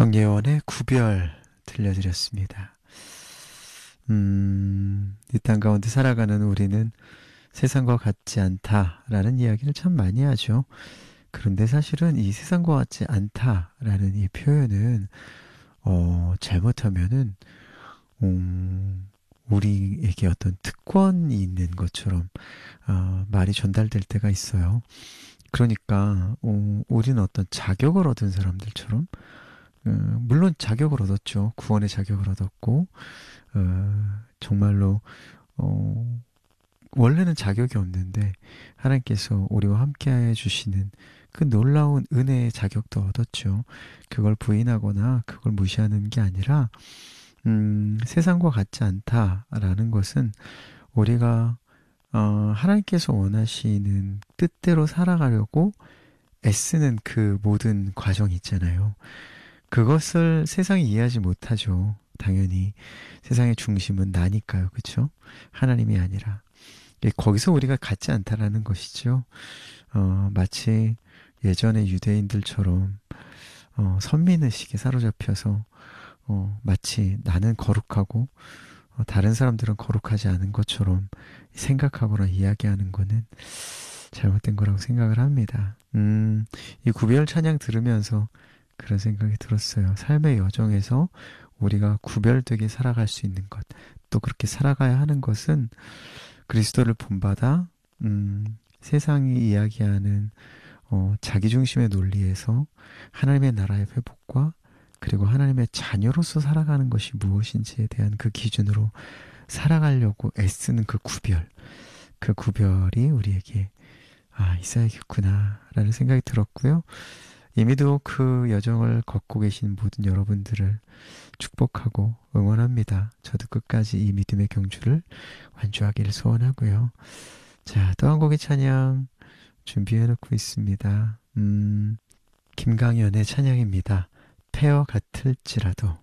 정예원의 구별 들려드렸습니다. 이 땅 가운데 살아가는 우리는 세상과 같지 않다라는 이야기를 참 많이 하죠. 그런데 사실은 이 세상과 같지 않다라는 이 표현은 잘못하면은 우리에게 어떤 특권이 있는 것처럼 말이 전달될 때가 있어요. 그러니까 우리는 어떤 자격을 얻은 사람들처럼 물론 자격을 얻었죠. 구원의 자격을 얻었고 정말로 어, 원래는 자격이 없는데 하나님께서 우리와 함께해 주시는 그 놀라운 은혜의 자격도 얻었죠. 그걸 부인하거나 그걸 무시하는 게 아니라 세상과 같지 않다라는 것은 우리가 하나님께서 원하시는 뜻대로 살아가려고 애쓰는 그 모든 과정이 있잖아요. 그것을 세상이 이해하지 못하죠. 당연히 세상의 중심은 나니까요. 그렇죠? 하나님이 아니라. 거기서 우리가 같지 않다라는 것이죠. 마치 예전의 유대인들처럼 선민의식에 사로잡혀서 마치 나는 거룩하고 다른 사람들은 거룩하지 않은 것처럼 생각하거나 이야기하는 거는 잘못된 거라고 생각을 합니다. 이 구별 찬양 들으면서 그런 생각이 들었어요. 삶의 여정에서 우리가 구별되게 살아갈 수 있는 것, 또 그렇게 살아가야 하는 것은 그리스도를 본받아 세상이 이야기하는 자기중심의 논리에서 하나님의 나라의 회복과 그리고 하나님의 자녀로서 살아가는 것이 무엇인지에 대한 그 기준으로 살아가려고 애쓰는 그 구별이 우리에게 있어야겠구나 라는 생각이 들었고요. 이미도 그 여정을 걷고 계신 모든 여러분들을 축복하고 응원합니다. 저도 끝까지 이 믿음의 경주를 완주하기를 소원하고요. 자, 또 한 곡의 찬양 준비해놓고 있습니다. 김강연의 찬양입니다. 페어 같을지라도.